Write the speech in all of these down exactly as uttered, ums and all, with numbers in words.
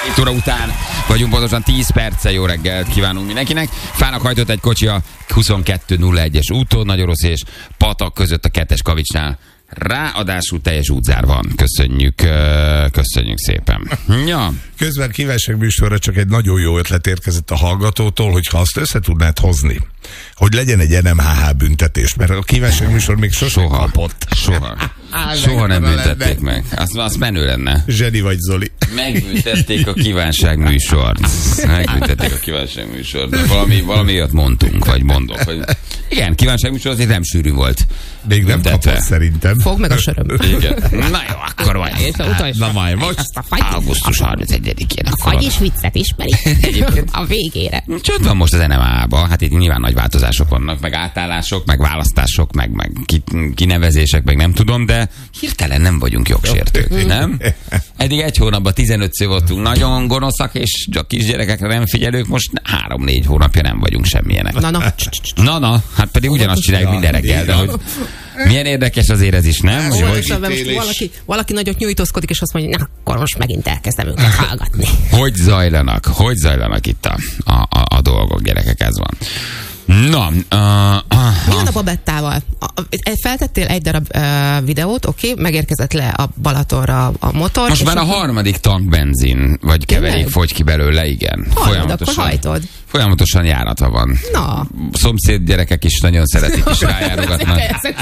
hét óra után vagyunk, pontosan tíz perccel. Jó reggelt kívánunk mindenkinek. Fának hajtott egy kocsi a huszonkettő nulla egyes úton, Nagyorosz és Patak között a kettes kavicsnál. Ráadásul teljes útzár van. Köszönjük, köszönjük szépen. Ja. Közben kívánság műsorra csak egy nagyon jó ötlet érkezett a hallgatótól, hogyha azt össze tudnád hozni, hogy legyen egy en em há há büntetés, mert a kívánság műsor még sosem Soha. kapott. Soha. Soha nem büntették meg. Az, az menő lenne. Zseni vagy, Zoli. Megbüntették a kívánság műsort. Megbüntették a kívánság műsort. Valami, valami olyat mondtunk, vagy mondok. Hogy... Igen, kívánság műsor azért nem sűrű volt. Még nem kapott szerintem. Fog meg a söröm. Igen. Na jó, akkor vagy. Na majd most. augusztus harmincegyedikén. Hagy is viccet ismeri. A végére. Csönd van most az en em há há-ba. Hát itt nyilván nagy változások vannak, meg átállások, meg választások, meg, meg kinevezések, meg nem tudom, de hirtelen nem vagyunk jogsértők, nem? Eddig egy hónapban tizenötször voltunk nagyon gonoszak, és a kisgyerekekre nem figyelők, most három-négy hónapja nem vagyunk semmilyenek. Na, na. Na, na, hát pedig ugyanazt csináljuk minden reggel, de hogy milyen érdekes azért ez is, nem? Hogy, hogy most valaki, valaki nagyot nyújtózkodik, és azt mondja, na, akkor most megint elkezdem őket hallgatni. Hogy zajlanak, hogy zajlanak itt a, a, a, a dolgok, gyerekek, ez van. Na, uh, mi van a Babettával? Feltettél egy darab uh, videót, oké, okay, megérkezett le a Balatonra a motor. Most már a harmadik tank benzin, vagy keverék fogy ki belőle, igen. Hallod, folyamatosan, akkor hajtod. Folyamatosan járata van. Na. Szomszéd gyerekek is nagyon szeretik, is rájárogatnak.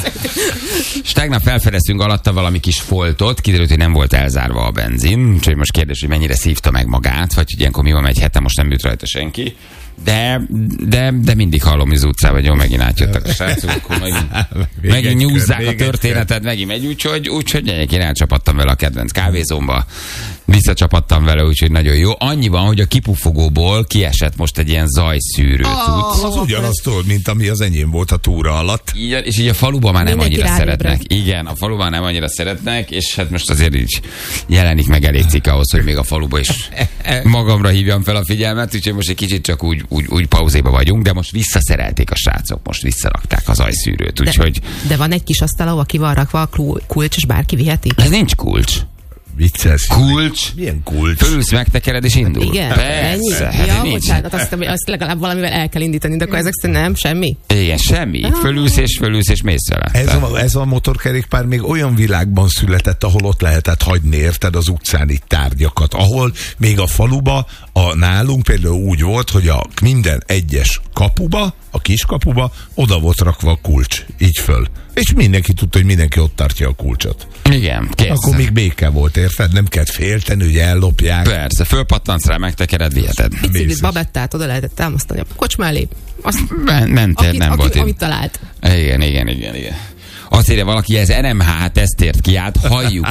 És tegnap felfedeztünk alatta valami kis foltot, kiderült, hogy nem volt elzárva a benzin, úgyhogy most kérdés, hogy mennyire szívta meg magát, vagy hogy ilyenkor mi van, egy hete most nem jut rajta senki. De, de, de mindig hallom az utcában, hogy jó, megint átjöttek a srácok, akkor megint, megint nyúzzák a történetet, megint megy, úgyhogy úgy, én elcsapattam vele a kedvenc kávézómba, visszacsapattam vele, úgyhogy nagyon jó. Annyi van, hogy a kipufogóból kiesett most egy ilyen zajszűrő cucc. Az ugyanaztól, mint ami az enyém volt a túra alatt. Igen, és így a faluban már nem Mindenki annyira ráébred. szeretnek. Igen, a faluban nem annyira szeretnek, és hát most azért így jelenik meg elég cikk ahhoz, hogy még a faluban is magamra hívjam fel a figyelmet, úgyhogy most egy kicsit csak úgy, úgy, úgy pauzéba vagyunk, de most visszaszerelték a srácok, most visszarakták az zajszűrőt, úgyhogy... De, de van egy kis asztal, ahol ki van rakva a kulcs, és bárki viheti? Ez nincs kulcs. Vicces. Kulcs. Milyen kulcs? Fölülsz, megtekered és indul. Igen, ennyi. Persze, Ja, bocsánat, azt, azt legalább valamivel el kell indítani, de akkor ezek szerint nem, semmi? Igen, semmi. Fölülsz és fölülsz és mész vele. Ez a, ez a motorkerékpár még olyan világban született, ahol ott lehetett hagyni, érted, az utcán itt tárgyakat, ahol még a faluba, a nálunk például úgy volt, hogy a minden egyes kapuba, a kiskapuba oda volt rakva a kulcs, így föl. És mindenki tudta, hogy mindenki ott tartja a kulcsot. Igen, kész. Akkor még béke volt, érted? Nem kellett félteni, hogy ellopják. Persze, fölpattansz rá, megtekered, viheted. Biciklit, Babettát oda lehetett támasztani a kocs mellé. Azt, Men, mentél, akit, nem akit, volt itt. amit talált. Igen, igen, igen, igen. Azt írja valaki, ez en em há há tesztért kiállt, halljuk